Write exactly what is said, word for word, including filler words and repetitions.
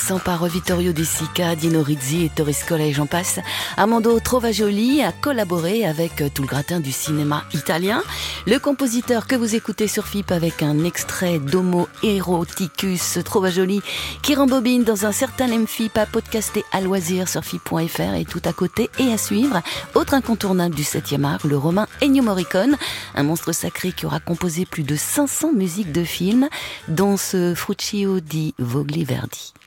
Par Vittorio De Sica, Dino Rizzi et Torres Scola et j'en passe. Armando Trovajoli a collaboré avec tout le gratin du cinéma italien. Le compositeur que vous écoutez sur F I P avec un extrait d'Homo Eroticus Trovajoli qui rembobine dans un certain M F I P à podcaster à loisir sur F I P point F R et tout à côté et à suivre. Autre incontournable du septième art, le romain Ennio Morricone, un monstre sacré qui aura composé plus de cinq cents musiques de films, dont ce Fruccio di Vogli Verdi.